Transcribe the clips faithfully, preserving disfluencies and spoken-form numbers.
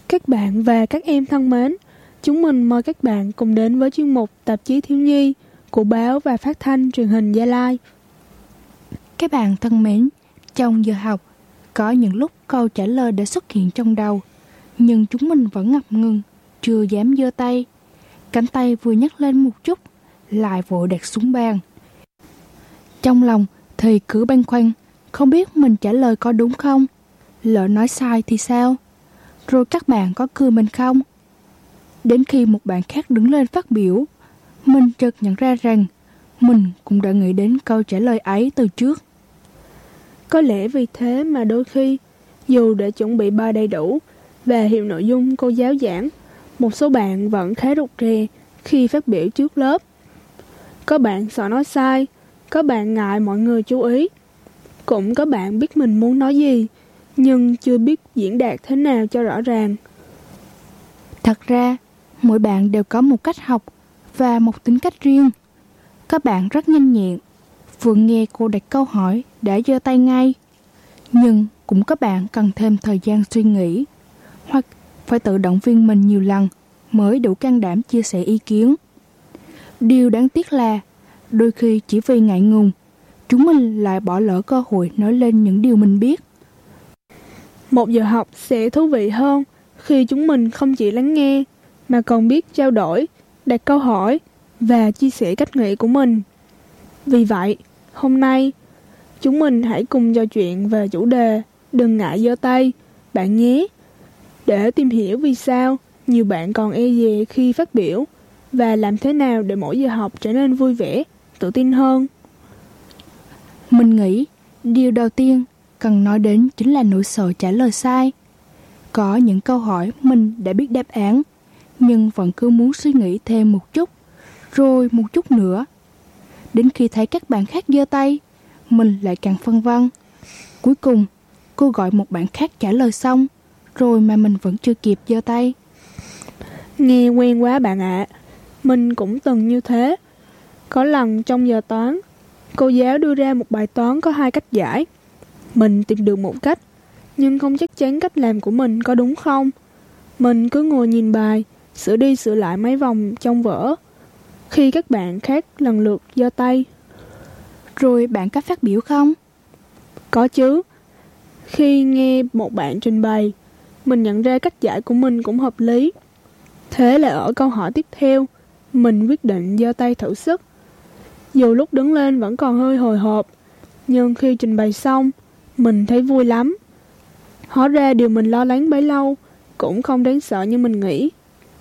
Các bạn và các em thân mến, chúng mình mời các bạn cùng đến với chuyên mục Tạp chí Thiếu nhi của báo và phát thanh truyền hình Gia Lai. Các bạn thân mến, trong giờ học, có những lúc câu trả lời đã xuất hiện trong đầu, nhưng chúng mình vẫn ngập ngừng, chưa dám giơ tay. Cánh tay vừa nhấc lên một chút, lại vội đặt xuống bàn. Trong lòng thì cứ băn khoăn, không biết mình trả lời có đúng không? Lỡ nói sai thì sao? Rồi các bạn có cười mình không? Đến khi một bạn khác đứng lên phát biểu, mình chợt nhận ra rằng mình cũng đã nghĩ đến câu trả lời ấy từ trước. Có lẽ vì thế mà đôi khi, dù đã chuẩn bị bài đầy đủ và hiểu nội dung cô giáo giảng, một số bạn vẫn khá rụt rè khi phát biểu trước lớp. Có bạn sợ nói sai, có bạn ngại mọi người chú ý. Cũng có bạn biết mình muốn nói gì, nhưng chưa biết diễn đạt thế nào cho rõ ràng. Thật ra, mỗi bạn đều có một cách học và một tính cách riêng. Các bạn rất nhanh nhẹn, vừa nghe cô đặt câu hỏi đã giơ tay ngay. Nhưng cũng có bạn cần thêm thời gian suy nghĩ, hoặc phải tự động viên mình nhiều lần mới đủ can đảm chia sẻ ý kiến. Điều đáng tiếc là, đôi khi chỉ vì ngại ngùng, chúng mình lại bỏ lỡ cơ hội nói lên những điều mình biết. Một giờ học sẽ thú vị hơn khi chúng mình không chỉ lắng nghe, mà còn biết trao đổi, đặt câu hỏi và chia sẻ cách nghĩ của mình. Vì vậy, hôm nay, chúng mình hãy cùng trò chuyện về chủ đề Đừng ngại giơ tay, bạn nhé, để tìm hiểu vì sao nhiều bạn còn e dè khi phát biểu và làm thế nào để mỗi giờ học trở nên vui vẻ, tự tin hơn. Mình nghĩ điều đầu tiên cần nói đến chính là nỗi sợ trả lời sai. Có những câu hỏi mình đã biết đáp án, nhưng vẫn cứ muốn suy nghĩ thêm một chút, rồi một chút nữa. Đến khi thấy các bạn khác giơ tay, mình lại càng phân vân. Cuối cùng, cô gọi một bạn khác trả lời xong, rồi mà mình vẫn chưa kịp giơ tay. Nghe quen quá bạn ạ, à. Mình cũng từng như thế. Có lần trong giờ toán, cô giáo đưa ra một bài toán có hai cách giải. Mình tìm được một cách, nhưng không chắc chắn cách làm của mình có đúng không. Mình cứ ngồi nhìn bài, sửa đi sửa lại mấy vòng trong vở, khi các bạn khác lần lượt giơ tay. Rồi bạn có phát biểu không? Có chứ. Khi nghe một bạn trình bày, mình nhận ra cách giải của mình cũng hợp lý. Thế là ở câu hỏi tiếp theo, mình quyết định giơ tay thử sức. Dù lúc đứng lên vẫn còn hơi hồi hộp, nhưng khi trình bày xong, mình thấy vui lắm. Hóa ra điều mình lo lắng bấy lâu cũng không đáng sợ như mình nghĩ.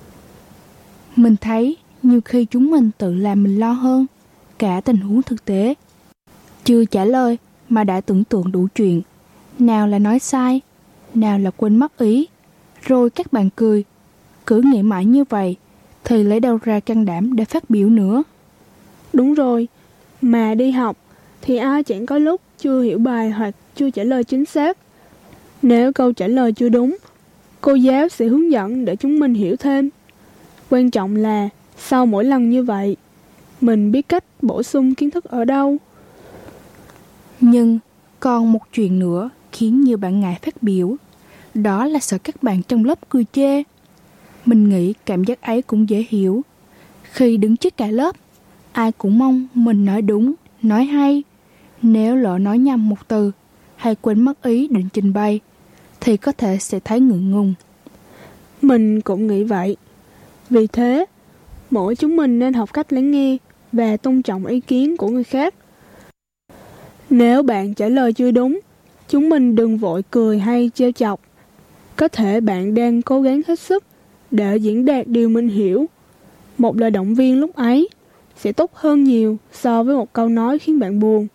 Mình thấy nhiều khi chúng mình tự làm mình lo hơn cả tình huống thực tế. Chưa trả lời mà đã tưởng tượng đủ chuyện. Nào là nói sai, nào là quên mất ý. Rồi các bạn cười. Cứ nghĩ mãi như vậy thì lấy đâu ra can đảm để phát biểu nữa. Đúng rồi, mà đi học thì ai chẳng có lúc chưa hiểu bài hoặc chưa trả lời chính xác. Nếu câu trả lời chưa đúng, cô giáo sẽ hướng dẫn để chúng mình hiểu thêm. Quan trọng là sau mỗi lần như vậy, mình biết cách bổ sung kiến thức ở đâu. Nhưng còn một chuyện nữa khiến nhiều bạn ngại phát biểu, đó là sợ các bạn trong lớp cười chê. Mình nghĩ cảm giác ấy cũng dễ hiểu. Khi đứng trước cả lớp, ai cũng mong mình nói đúng, nói hay. Nếu lỡ nói nhầm một từ hay quên mất ý định trình bày, thì có thể sẽ thấy ngượng ngùng. Mình cũng nghĩ vậy. Vì thế, mỗi chúng mình nên học cách lắng nghe và tôn trọng ý kiến của người khác. Nếu bạn trả lời chưa đúng, chúng mình đừng vội cười hay trêu chọc. Có thể bạn đang cố gắng hết sức để diễn đạt điều mình hiểu. Một lời động viên lúc ấy sẽ tốt hơn nhiều so với một câu nói khiến bạn buồn.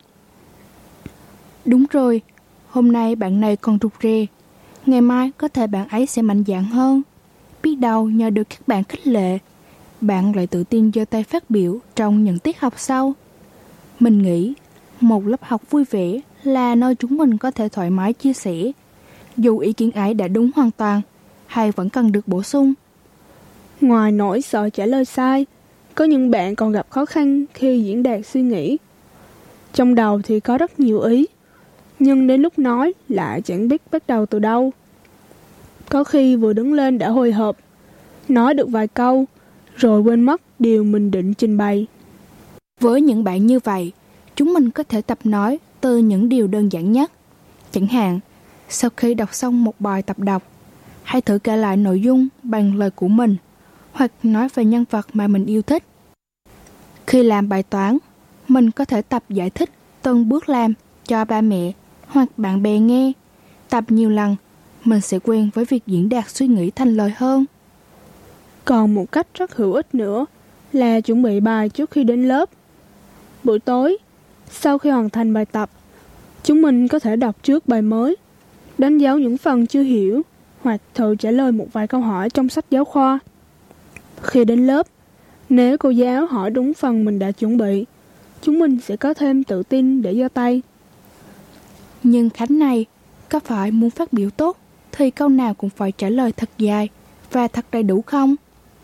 Đúng rồi, hôm nay bạn này còn rụt rè. Ngày mai có thể bạn ấy sẽ mạnh dạn hơn. Biết đâu nhờ được các bạn khích lệ, bạn lại tự tin giơ tay phát biểu trong những tiết học sau. Mình nghĩ một lớp học vui vẻ là nơi chúng mình có thể thoải mái chia sẻ, dù ý kiến ấy đã đúng hoàn toàn hay vẫn cần được bổ sung. Ngoài nỗi sợ trả lời sai, có những bạn còn gặp khó khăn khi diễn đạt suy nghĩ. Trong đầu thì có rất nhiều ý, nhưng đến lúc nói lại chẳng biết bắt đầu từ đâu. Có khi vừa đứng lên đã hồi hộp, nói được vài câu, rồi quên mất điều mình định trình bày. Với những bạn như vậy, chúng mình có thể tập nói từ những điều đơn giản nhất. Chẳng hạn, sau khi đọc xong một bài tập đọc, hãy thử kể lại nội dung bằng lời của mình, hoặc nói về nhân vật mà mình yêu thích. Khi làm bài toán, mình có thể tập giải thích từng bước làm cho ba mẹ hoặc bạn bè nghe. Tập nhiều lần, mình sẽ quen với việc diễn đạt suy nghĩ thành lời hơn. Còn một cách rất hữu ích nữa là chuẩn bị bài trước khi đến lớp. Buổi tối, sau khi hoàn thành bài tập, chúng mình có thể đọc trước bài mới, đánh dấu những phần chưa hiểu hoặc thử trả lời một vài câu hỏi trong sách giáo khoa. Khi đến lớp, nếu cô giáo hỏi đúng phần mình đã chuẩn bị, chúng mình sẽ có thêm tự tin để giơ tay. Nhưng Khánh này, có phải muốn phát biểu tốt thì câu nào cũng phải trả lời thật dài và thật đầy đủ không?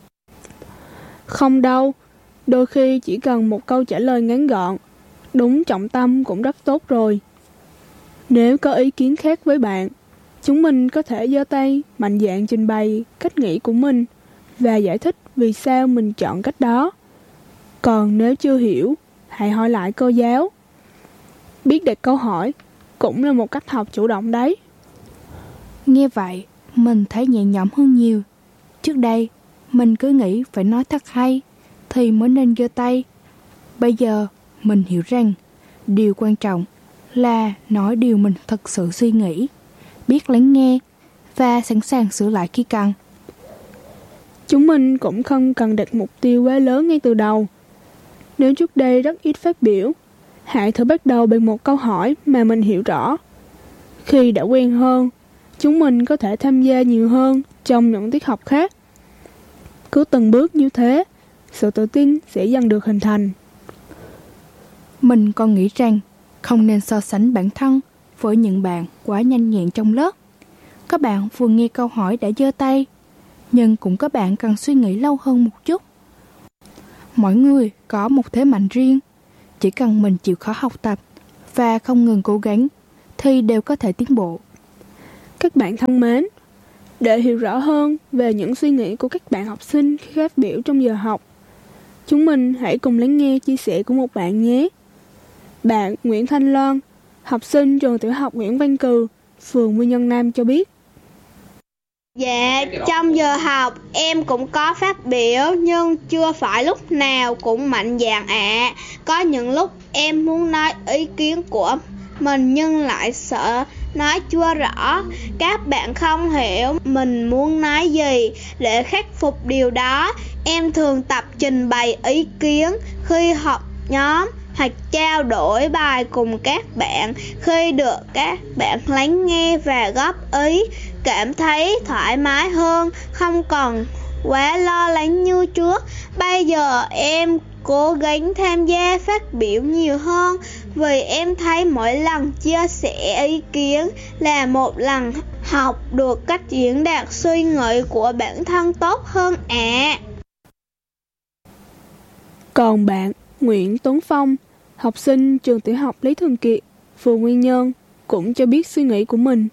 Không đâu, đôi khi chỉ cần một câu trả lời ngắn gọn, đúng trọng tâm cũng rất tốt rồi. Nếu có ý kiến khác với bạn, chúng mình có thể giơ tay mạnh dạn trình bày cách nghĩ của mình và giải thích vì sao mình chọn cách đó. Còn nếu chưa hiểu, hãy hỏi lại cô giáo. Biết đặt câu hỏi cũng là một cách học chủ động đấy. Nghe vậy, mình thấy nhẹ nhõm hơn nhiều. Trước đây, mình cứ nghĩ phải nói thật hay thì mới nên giơ tay. Bây giờ, mình hiểu rằng điều quan trọng là nói điều mình thật sự suy nghĩ, biết lắng nghe và sẵn sàng sửa lại khi cần. Chúng mình cũng không cần đặt mục tiêu quá lớn ngay từ đầu. Nếu trước đây rất ít phát biểu, hãy thử bắt đầu bằng một câu hỏi mà mình hiểu rõ. Khi đã quen hơn, chúng mình có thể tham gia nhiều hơn trong những tiết học khác. Cứ từng bước như thế, sự tự tin sẽ dần được hình thành. Mình còn nghĩ rằng không nên so sánh bản thân với những bạn quá nhanh nhẹn trong lớp. Các bạn vừa nghe câu hỏi đã giơ tay, nhưng cũng có bạn cần suy nghĩ lâu hơn một chút. Mỗi người có một thế mạnh riêng, chỉ cần mình chịu khó học tập và không ngừng cố gắng thì đều có thể tiến bộ. Các bạn thân mến, để hiểu rõ hơn về những suy nghĩ của các bạn học sinh khi phát biểu trong giờ học, chúng mình hãy cùng lắng nghe chia sẻ của một bạn nhé. Bạn Nguyễn Thanh Loan, học sinh trường tiểu học Nguyễn Văn Cừ, phường Nguyên Nhân Nam cho biết. Dạ, trong giờ học em cũng có phát biểu nhưng chưa phải lúc nào cũng mạnh dạn ạ. À. Có những lúc em muốn nói ý kiến của mình nhưng lại sợ nói chưa rõ. Các bạn không hiểu mình muốn nói gì. Để khắc phục điều đó, em thường tập trình bày ý kiến khi học nhóm hoặc trao đổi bài cùng các bạn. Khi được các bạn lắng nghe và góp ý, cảm thấy thoải mái hơn, không còn quá lo lắng như trước. Bây giờ em cố gắng tham gia phát biểu nhiều hơn vì em thấy mỗi lần chia sẻ ý kiến là một lần học được cách diễn đạt suy nghĩ của bản thân tốt hơn ạ. À. Còn bạn Nguyễn Tuấn Phong, học sinh trường tiểu học Lý Thường Kiệt, phường Nguyên Nhân, cũng cho biết suy nghĩ của mình.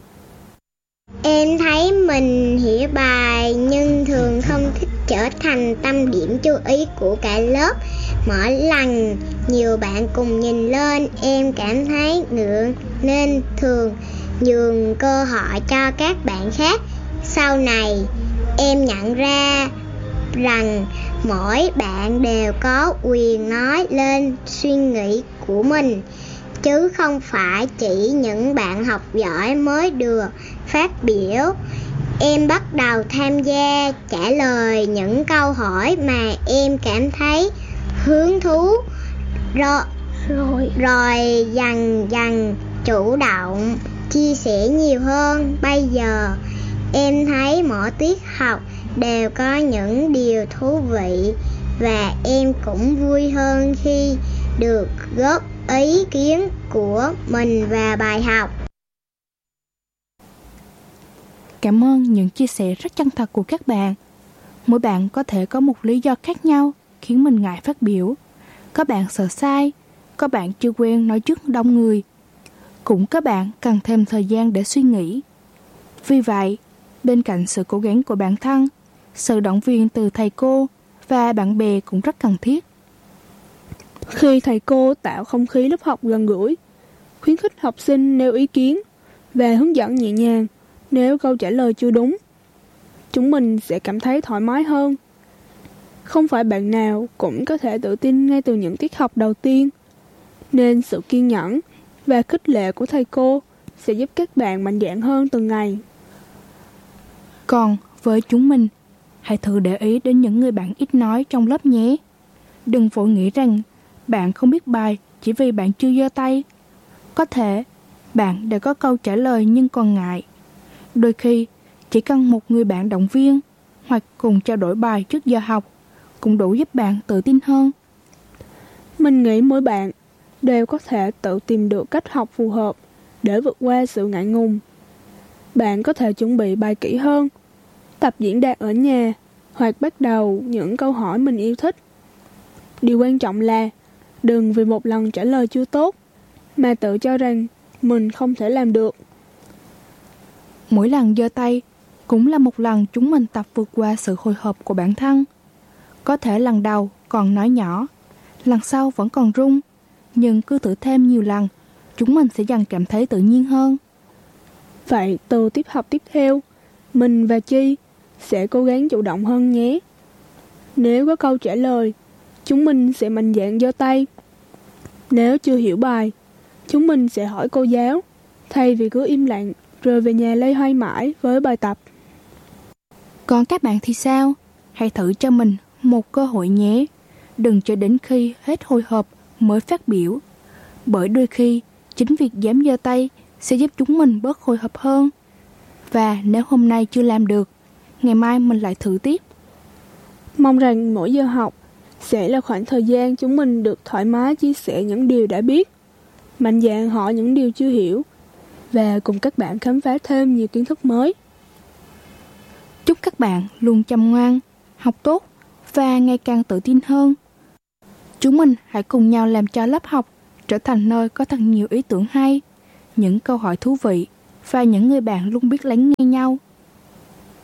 Em thấy mình hiểu bài nhưng thường không thích trở thành tâm điểm chú ý của cả lớp. Mỗi lần nhiều bạn cùng nhìn lên, em cảm thấy ngượng nên thường nhường cơ hội cho các bạn khác. Sau này, em nhận ra rằng mỗi bạn đều có quyền nói lên suy nghĩ của mình, chứ không phải chỉ những bạn học giỏi mới được phát biểu. Em bắt đầu tham gia trả lời những câu hỏi mà em cảm thấy hứng thú, rồi, rồi, rồi dần dần chủ động chia sẻ nhiều hơn. Bây giờ em thấy mỗi tiết học đều có những điều thú vị và em cũng vui hơn khi được góp ý kiến của mình vào bài học. Cảm ơn những chia sẻ rất chân thật của các bạn. Mỗi bạn có thể có một lý do khác nhau khiến mình ngại phát biểu. Có bạn sợ sai, có bạn chưa quen nói trước đông người, cũng có bạn cần thêm thời gian để suy nghĩ. Vì vậy, Bên cạnh sự cố gắng của bản thân, sự động viên từ thầy cô và bạn bè cũng rất cần thiết. Khi thầy cô tạo không khí lớp học gần gũi, khuyến khích học sinh nêu ý kiến và hướng dẫn nhẹ nhàng nếu câu trả lời chưa đúng, chúng mình sẽ cảm thấy thoải mái hơn. Không phải bạn nào cũng có thể tự tin ngay từ những tiết học đầu tiên, nên sự kiên nhẫn và khích lệ của thầy cô sẽ giúp các bạn mạnh dạn hơn từng ngày. Còn với chúng mình, hãy thử để ý đến những người bạn ít nói trong lớp nhé. Đừng vội nghĩ rằng bạn không biết bài chỉ vì bạn chưa giơ tay. Có thể bạn đã có câu trả lời nhưng còn ngại. Đôi khi chỉ cần một người bạn động viên hoặc cùng trao đổi bài trước giờ học cũng đủ giúp bạn tự tin hơn. Mình nghĩ mỗi bạn đều có thể tự tìm được cách học phù hợp để vượt qua sự ngại ngùng. Bạn có thể chuẩn bị bài kỹ hơn, tập diễn đạt ở nhà hoặc bắt đầu những câu hỏi mình yêu thích. Điều quan trọng là đừng vì một lần trả lời chưa tốt mà tự cho rằng mình không thể làm được. Mỗi lần giơ tay cũng là một lần chúng mình tập vượt qua sự hồi hộp của bản thân. Có thể lần đầu còn nói nhỏ, lần sau vẫn còn run, nhưng cứ thử thêm nhiều lần, chúng mình sẽ dần cảm thấy tự nhiên hơn. Vậy từ tiết học tiếp theo, mình và Chi sẽ cố gắng chủ động hơn nhé. Nếu có câu trả lời, chúng mình sẽ mạnh dạn giơ tay. Nếu chưa hiểu bài, chúng mình sẽ hỏi cô giáo, thay vì cứ im lặng rồi về nhà loay hoay mãi với bài tập. Còn các bạn thì sao? Hãy thử cho mình một cơ hội nhé. Đừng cho đến khi hết hồi hộp mới phát biểu. Bởi đôi khi, chính việc dám giơ tay sẽ giúp chúng mình bớt hồi hộp hơn. Và nếu hôm nay chưa làm được, ngày mai mình lại thử tiếp. Mong rằng mỗi giờ học sẽ là khoảng thời gian chúng mình được thoải mái chia sẻ những điều đã biết, mạnh dạn hỏi những điều chưa hiểu và cùng các bạn khám phá thêm nhiều kiến thức mới. Chúc các bạn luôn chăm ngoan, học tốt và ngày càng tự tin hơn. Chúng mình hãy cùng nhau làm cho lớp học trở thành nơi có thật nhiều ý tưởng hay, những câu hỏi thú vị và những người bạn luôn biết lắng nghe nhau.